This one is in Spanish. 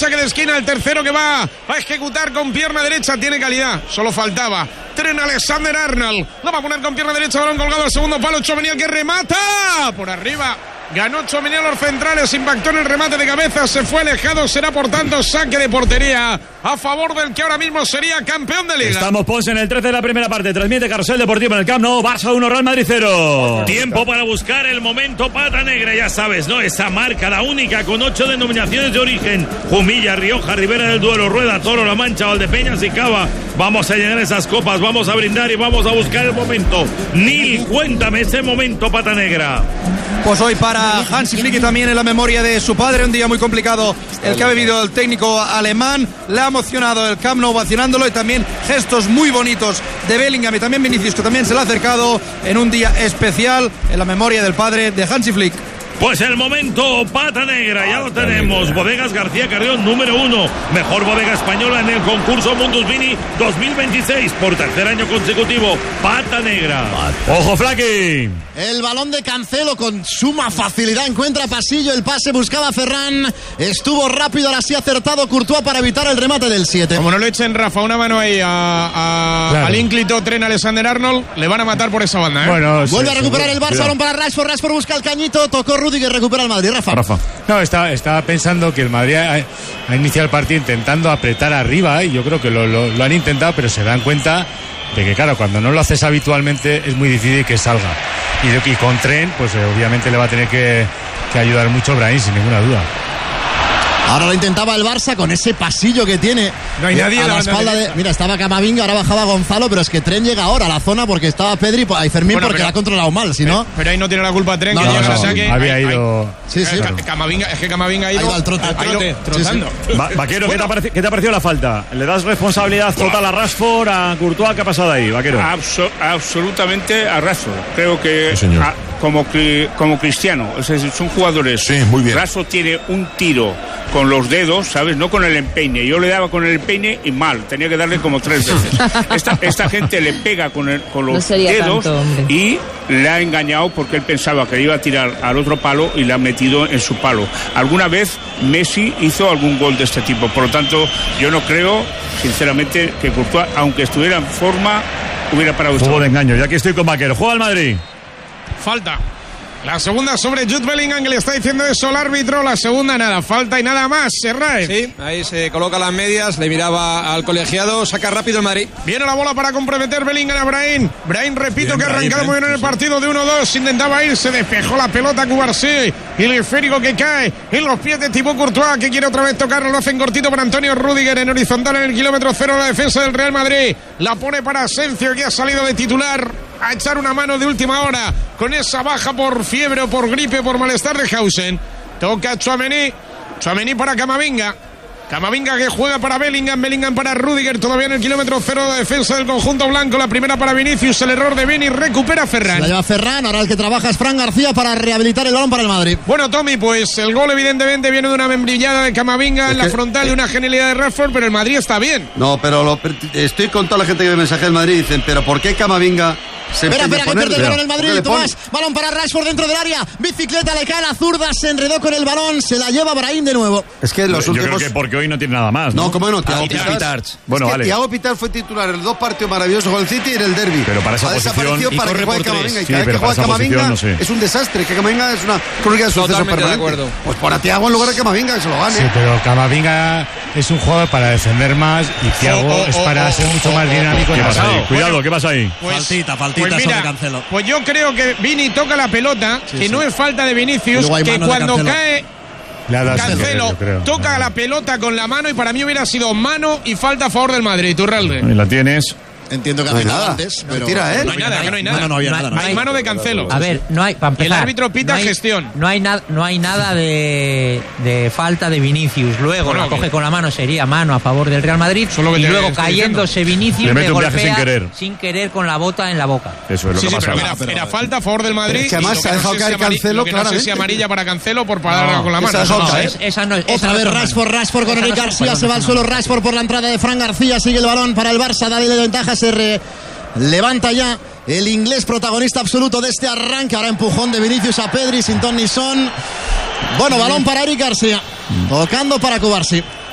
saque de esquina, el tercero que va a ejecutar con pierna derecha, tiene calidad, solo faltaba. Trent Alexander-Arnold, lo va a poner con pierna derecha, balón colgado al segundo palo, Tchouaméni el que remata, por arriba. Ganó Tchouaméni a los centrales, impactó en el remate de cabeza, se fue alejado, será por tanto saque de portería a favor del que ahora mismo sería campeón de Liga. Estamos, Ponce, en el 13 de la primera parte, transmite Carrusel Deportivo en el Camp Nou, Barça 1, Real Madrid 0. Tiempo para buscar el momento pata negra, ya sabes, ¿no? Esa marca, la única, con 8 denominaciones de origen: Jumilla, Rioja, Ribera del Duero, Rueda, Toro, La Mancha, Valdepeñas y Cava. Vamos a llenar esas copas, vamos a brindar y vamos a buscar el momento. Nil, cuéntame ese momento pata negra. Pues hoy para Hansi Flick, y también en la memoria de su padre, un día muy complicado el que ha vivido el técnico alemán. Le ha emocionado el Camp Nou vacinándolo, y también gestos muy bonitos de Bellingham y también Vinicius, que también se le ha acercado en un día especial en la memoria del padre de Hansi Flick. Pues el momento pata negra, ya lo tenemos. Bodegas García Carrión, número 1, mejor bodega española en el concurso Mundus Vini 2026, por tercer año consecutivo. Pata negra. Ojo, Flaky. El balón de Cancelo con suma facilidad encuentra pasillo, el pase buscaba a Ferran, estuvo rápido, ahora sí acertado Courtois para evitar el remate del 7. Como no le echen, Rafa, una mano ahí claro, al ínclito Trent Alexander-Arnold, le van a matar por esa banda, ¿eh? Bueno, vuelve a recuperar el Barça, balón para Rashford busca el cañito, tocó Rudiger, recupera el Madrid. Rafa. No, estaba pensando que el Madrid ha iniciado el partido intentando apretar arriba, y yo creo que lo han intentado, pero se dan cuenta de que, claro, cuando no lo haces habitualmente es muy difícil que salga. Y con Trent, pues obviamente le va a tener que ayudar mucho Brahim, sin ninguna duda. Ahora lo intentaba el Barça con ese pasillo que tiene. No hay nadie a la espalda de... Mira, estaba Camavinga, ahora bajaba Gonzalo, pero es que Trent llega ahora a la zona porque estaba Pedri y Fermín, porque la ha controlado mal, si no... Pero ahí no tiene la culpa Trent, que no, saque. Había ido... Sí. Camavinga, es que Camavinga ha ido al trote, trotando. Sí. Vaquero, ¿qué te ha parecido la falta? ¿Le das responsabilidad total a Rashford, a Courtois? ¿Qué ha pasado ahí, Vaquero? Absolutamente a Rashford. Creo que como Cristiano, son jugadores. Sí, muy bien. Rashford tiene un tiro con los dedos, ¿sabes? No con el empeine. Yo le daba con el empeine y mal. Tenía que darle como 3 veces. Esta gente le pega con los dedos tanto, y le ha engañado porque él pensaba que le iba a tirar al otro palo y le ha metido en su palo. Alguna vez Messi hizo algún gol de este tipo. Por lo tanto, yo no creo, sinceramente, que Courtois, aunque estuviera en forma, hubiera parado. Juego de engaño. Ya que estoy con Vaquero. Juega el Madrid. Falta. La segunda sobre Jude Bellingham, que le está diciendo eso al árbitro. La segunda nada, falta y nada más. Serrae. Sí, ahí se coloca las medias, le miraba al colegiado, saca rápido el Madrid. Viene la bola para comprometer Bellingham a Brahim. Brahim, repito, que ha arrancado muy bien en el partido de 1-2. Intentaba irse, despejó la pelota Cubarsí. Y el esférico que cae en los pies de Thibaut Courtois, que quiere otra vez tocarlo. Lo hacen cortito para Antonio Rudiger en horizontal en el kilómetro 0 la defensa del Real Madrid. La pone para Asensio, que ha salido de titular a echar una mano de última hora con esa baja por fiebre o por gripe, por malestar de Hausen. Toca Tchouaméni para Camavinga que juega para Bellingham para Rudiger, todavía en el kilómetro 0 de defensa del conjunto blanco. La primera para Vinicius, el error de Vini, recupera Ferran. La lleva Ferran, ahora el que trabaja es Fran García para rehabilitar el balón para el Madrid. Bueno, Tommy, pues el gol evidentemente viene de una membrillada de Camavinga en la frontal, de una genialidad de Rashford, pero el Madrid está bien. No, pero estoy con toda la gente que me mensaje del Madrid, dicen, pero ¿por qué Camavinga se espera, que pierde el balón el Madrid, Tomás, balón para Rashford dentro del área, bicicleta, le cae la zurda, se enredó con el balón, se la lleva Brahim de nuevo. Es que los últimos... Yo creo que porque hoy no tiene nada más, ¿no? No, ¿cómo no? Thiago Pitars fue titular en los 2 partidos maravillosos con el City y en el derbi. Pero para esa posición para que juegue Camavinga. Y sí, cada vez que juega Camavinga no sé. Es un desastre. Que Camavinga es una crónica de suceso permanente. De acuerdo. Pues por a Thiago en lugar de Camavinga, que se lo gane. Sí, pero Camavinga es un jugador para defender más y Thiago es para ser mucho más dinámico. ¿Qué pasa ahí? Cuidado, ¿qué pasa ahí? Faltita pues sobre Cancelo. Pues yo creo que Vini toca la pelota, que no es falta de Vinicius, que cuando cae Cancelo toca la pelota con la mano, y para mí hubiera sido mano y falta a favor del Madrid. Turralde. Y la tienes. Entiendo que no hay nada antes, pero tira, no hay nada. No había nada. Hay mano de Cancelo. A ver, no hay, para empezar, el árbitro pita gestión. No hay nada de falta de Vinicius. Luego la coge con la mano, sería mano a favor del Real Madrid. Y luego cayéndose Vinicius le golpea sin querer con la bota en la boca. Eso es lo que pasa. Pero era falta a favor del Madrid. Es que además se ha dejado caer Cancelo, claramente. No sé si amarilla para Cancelo por parar con la mano. Otra vez Rashford con Eric García, se va al suelo Rashford por la entrada de Fran García, sigue el balón para el Barça, dale de ventaja, levanta ya el inglés, protagonista absoluto de este arranque. Ahora empujón de Vinicius a Pedri, sin ton ni son. Bueno, balón para Eric García, tocando para Cubarsí.